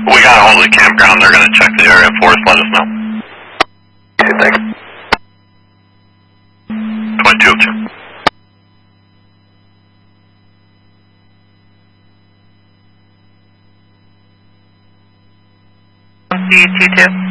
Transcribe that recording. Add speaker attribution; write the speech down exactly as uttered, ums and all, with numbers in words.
Speaker 1: We got a hold of the campground. They're going to check the area for us. Let us know.
Speaker 2: Okay, thanks.
Speaker 1: twenty-two oh two.
Speaker 3: C two two.